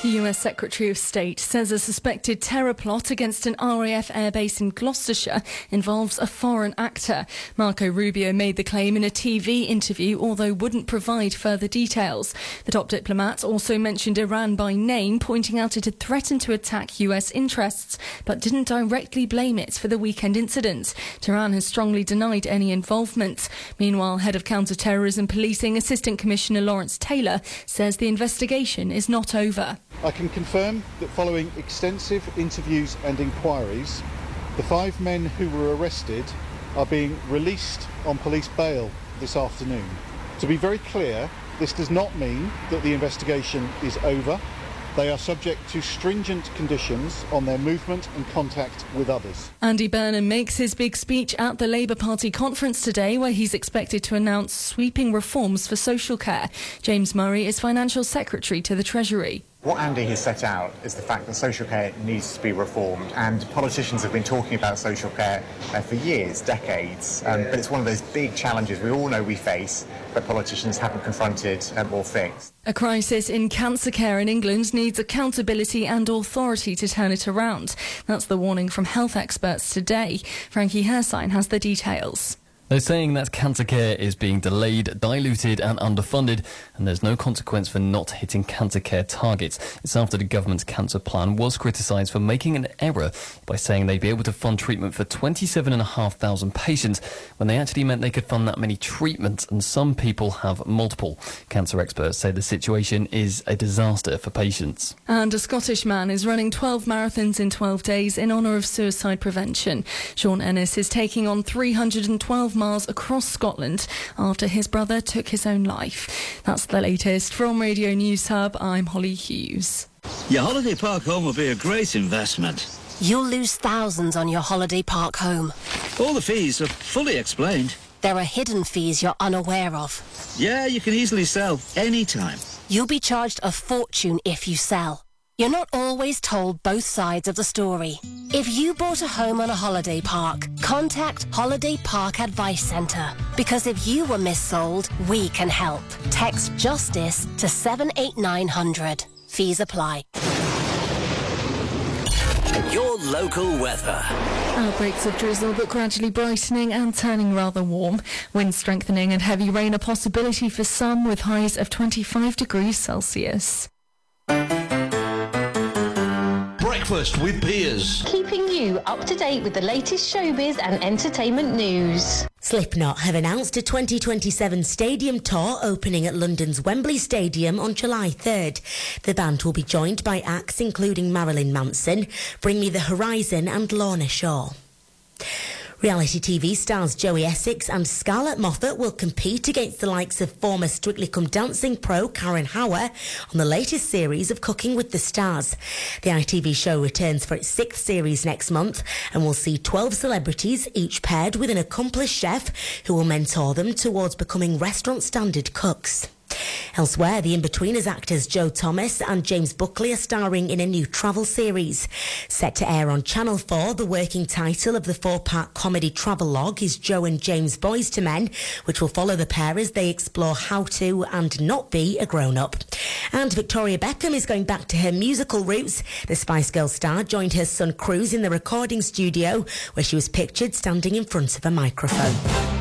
The US Secretary of State says a suspected terror plot against an RAF airbase in Gloucestershire involves a foreign actor. Marco Rubio made the claim in a TV interview, although wouldn't provide further details. The top diplomat also mentioned Iran by name, pointing out it had threatened to attack US interests, but didn't directly blame it for the weekend incident. Tehran has strongly denied any involvement. Meanwhile, Head of Counter-Terrorism Policing Assistant Commissioner Lawrence Taylor says the investigation is not over. I can confirm that following extensive interviews and inquiries, the 5 men who were arrested are being released on police bail this afternoon. To be very clear, this does not mean that the investigation is over. They are subject to stringent conditions on their movement and contact with others. Andy Burnham makes his big speech at the Labour Party conference today, where he's expected to announce sweeping reforms for social care. James Murray is Financial Secretary to the Treasury. What Andy has set out is the fact that social care needs to be reformed, and politicians have been talking about social care for years, decades, but it's one of those big challenges we all know we face, but politicians haven't confronted or fixed. A crisis in cancer care in England needs accountability and authority to turn it around. That's the warning from health experts today. Frankie Hersign has the details. They're saying that cancer care is being delayed, diluted and underfunded, and there's no consequence for not hitting cancer care targets. It's after the government's cancer plan was criticised for making an error by saying they'd be able to fund treatment for 27,500 patients when they actually meant they could fund that many treatments, and some people have multiple. Cancer experts say the situation is a disaster for patients. And a Scottish man is running 12 marathons in 12 days in honour of suicide prevention. Sean Ennis is taking on 312 miles across Scotland after his brother took his own life. That's the latest from Radio News Hub. I'm Holly Hughes. Your holiday park home will be a great investment. You'll lose thousands on your holiday park home. All the fees are fully explained. There are hidden fees you're unaware of. Yeah, you can easily sell anytime. You'll be charged a fortune if you sell. You're not always told both sides of the story. If you bought a home on a holiday park, contact Holiday Park Advice Centre. Because if you were missold, we can help. Text JUSTICE to 78900. Fees apply. Your local weather. Outbreaks of drizzle, but gradually brightening and turning rather warm. Wind strengthening and heavy rain a possibility for some, with highs of 25 degrees Celsius. Breakfast with Piers. Keeping you up to date with the latest showbiz and entertainment news. Slipknot have announced a 2027 stadium tour opening at London's Wembley Stadium on July 3rd. The band will be joined by acts including Marilyn Manson, Bring Me the Horizon and Lorna Shore. Reality TV stars Joey Essex and Scarlett Moffat will compete against the likes of former Strictly Come Dancing pro Karen Hauer on the latest series of Cooking with the Stars. The ITV show returns for its 6th series next month and will see 12 celebrities, each paired with an accomplished chef who will mentor them towards becoming restaurant standard cooks. Elsewhere, the In-Betweeners actors Joe Thomas and James Buckley are starring in a new travel series. Set to air on Channel 4, the working title of the 4-part comedy travelogue is Joe and James Boys to Men, which will follow the pair as they explore how to and not be a grown-up. And Victoria Beckham is going back to her musical roots. The Spice Girls star joined her son Cruz in the recording studio, where she was pictured standing in front of a microphone.